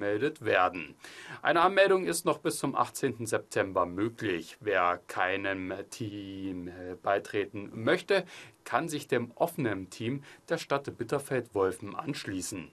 angemeldet werden. Eine Anmeldung ist noch bis zum 18. September möglich. Wer keinem Team beitreten möchte, kann sich dem offenen Team der Stadt Bitterfeld-Wolfen anschließen.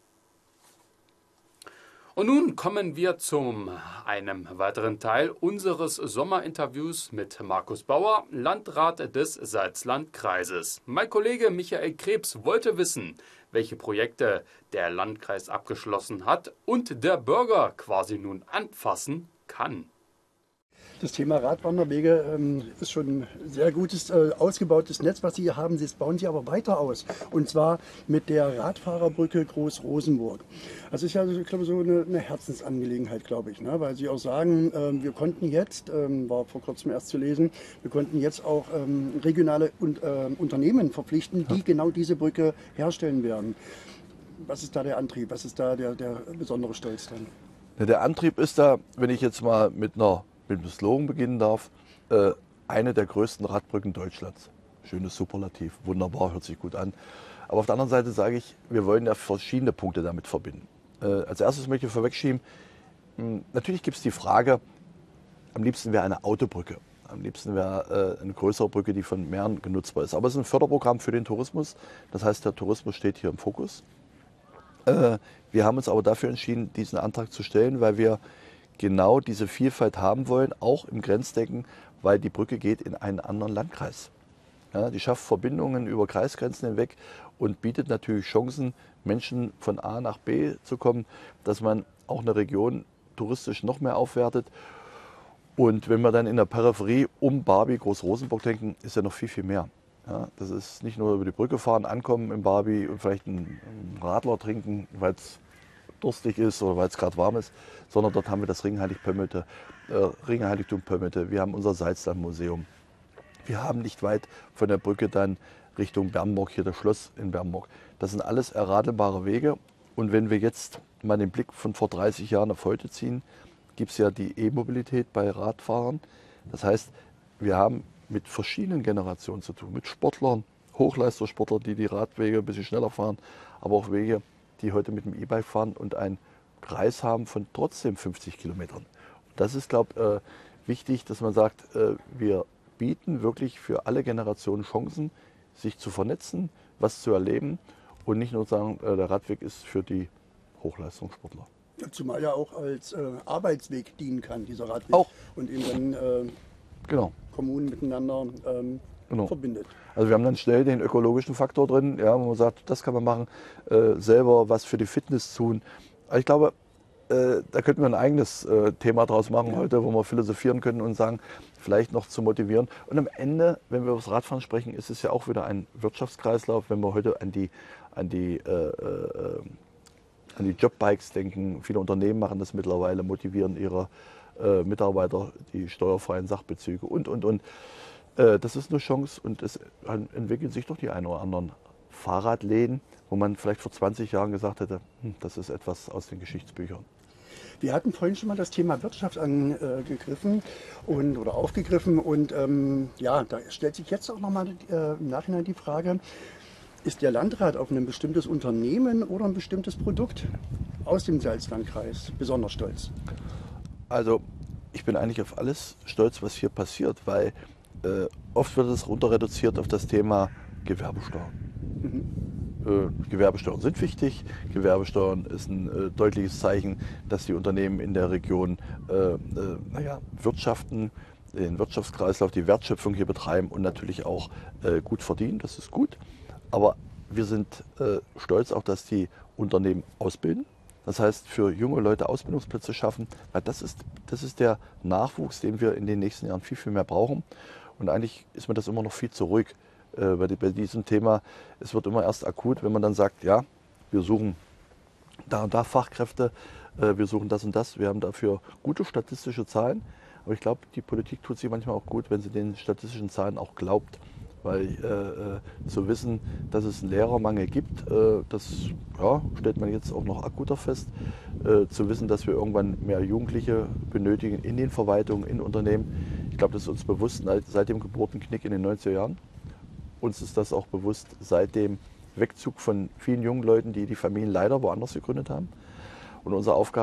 Und nun kommen wir zu einem weiteren Teil unseres Sommerinterviews mit Markus Bauer, Landrat des Salzlandkreises. Mein Kollege Michael Krebs wollte wissen, welche Projekte der Landkreis abgeschlossen hat und der Bürger quasi nun anfassen kann. Das Thema Radwanderwege ist schon ein sehr gutes, ausgebautes Netz, was Sie hier haben. Das bauen Sie aber weiter aus. Und zwar mit der Radfahrerbrücke Groß-Rosenburg. Das ist ja, ich glaube, so eine Herzensangelegenheit, glaube ich. Ne? Weil Sie auch sagen, wir konnten jetzt, war vor kurzem erst zu lesen, wir konnten jetzt auch regionale Unternehmen verpflichten, die genau diese Brücke herstellen werden. Was ist da der Antrieb? Was ist da der besondere Stolz dran? Ja, der Antrieb ist da, wenn ich jetzt mal mit dem Slogan beginnen darf, eine der größten Radbrücken Deutschlands. Schönes Superlativ, wunderbar, hört sich gut an. Aber auf der anderen Seite sage ich, wir wollen ja verschiedene Punkte damit verbinden. Als erstes möchte ich vorwegschieben, natürlich gibt es die Frage, am liebsten wäre eine Autobrücke. Am liebsten wäre eine größere Brücke, die von mehreren genutzbar ist. Aber es ist ein Förderprogramm für den Tourismus. Das heißt, der Tourismus steht hier im Fokus. Wir haben uns aber dafür entschieden, diesen Antrag zu stellen, weil wir genau diese Vielfalt haben wollen, auch im Grenzdecken, weil die Brücke geht in einen anderen Landkreis. Ja, die schafft Verbindungen über Kreisgrenzen hinweg und bietet natürlich Chancen, Menschen von A nach B zu kommen, dass man auch eine Region touristisch noch mehr aufwertet. Und wenn wir dann in der Peripherie um Barbie, Groß-Rosenburg denken, ist ja noch viel, viel mehr. Ja, das ist nicht nur über die Brücke fahren, ankommen in Barbie und vielleicht einen Radler trinken, weil es durstig ist oder weil es gerade warm ist, sondern dort haben wir das Ringheiligtum Pömmete, wir haben unser Salzlandmuseum. Wir haben nicht weit von der Brücke dann Richtung Bernburg, hier das Schloss in Bernburg. Das sind alles erradelbare Wege. Und wenn wir jetzt mal den Blick von vor 30 Jahren auf heute ziehen, gibt es ja die E-Mobilität bei Radfahrern. Das heißt, wir haben mit verschiedenen Generationen zu tun, mit Sportlern, Hochleistungssportlern, die die Radwege ein bisschen schneller fahren, aber auch Wege, die heute mit dem E-Bike fahren und einen Kreis haben von trotzdem 50 Kilometern. Und das ist, glaube ich, wichtig, dass man sagt, wir bieten wirklich für alle Generationen Chancen, sich zu vernetzen, was zu erleben und nicht nur sagen, der Radweg ist für die Hochleistungssportler. Zumal ja auch als Arbeitsweg dienen kann, dieser Radweg. Auch. Und eben dann Genau. Kommunen miteinander verbindet. Also wir haben dann schnell den ökologischen Faktor drin, ja, wo man sagt, das kann man machen, selber was für die Fitness tun. Aber ich glaube, da könnten wir ein eigenes Thema draus machen heute, wo wir philosophieren können und sagen, vielleicht noch zu motivieren. Und am Ende, wenn wir über das Radfahren sprechen, ist es ja auch wieder ein Wirtschaftskreislauf, wenn wir heute an die Jobbikes denken. Viele Unternehmen machen das mittlerweile, motivieren ihre Mitarbeiter, die steuerfreien Sachbezüge und. Das ist eine Chance und es entwickeln sich doch die ein oder anderen Fahrradläden, wo man vielleicht vor 20 Jahren gesagt hätte, das ist etwas aus den Geschichtsbüchern. Wir hatten vorhin schon mal das Thema Wirtschaft aufgegriffen und da stellt sich jetzt auch nochmal im Nachhinein die Frage, ist der Landrat auf ein bestimmtes Unternehmen oder ein bestimmtes Produkt aus dem Salzlandkreis besonders stolz? Also ich bin eigentlich auf alles stolz, was hier passiert, weil oft wird es runter reduziert auf das Thema Gewerbesteuern. Gewerbesteuern sind wichtig. Gewerbesteuern ist ein deutliches Zeichen, dass die Unternehmen in der Region wirtschaften, den Wirtschaftskreislauf, die Wertschöpfung hier betreiben und natürlich auch gut verdienen. Das ist gut. Aber wir sind stolz auch, dass die Unternehmen ausbilden. Das heißt, für junge Leute Ausbildungsplätze schaffen, weil das ist der Nachwuchs, den wir in den nächsten Jahren viel, viel mehr brauchen. Und eigentlich ist mir das immer noch viel zu ruhig bei diesem Thema. Es wird immer erst akut, wenn man dann sagt, ja, wir suchen da und da Fachkräfte, wir suchen das und das. Wir haben dafür gute statistische Zahlen. Aber ich glaube, die Politik tut sich manchmal auch gut, wenn sie den statistischen Zahlen auch glaubt. Weil zu wissen, dass es einen Lehrermangel gibt, das stellt man jetzt auch noch akuter fest. Zu wissen, dass wir irgendwann mehr Jugendliche benötigen in den Verwaltungen, in Unternehmen. Ich glaube, das ist uns bewusst seit dem Geburtenknick in den 90er Jahren. Uns ist das auch bewusst seit dem Wegzug von vielen jungen Leuten, die die Familien leider woanders gegründet haben. Und unsere Aufgabe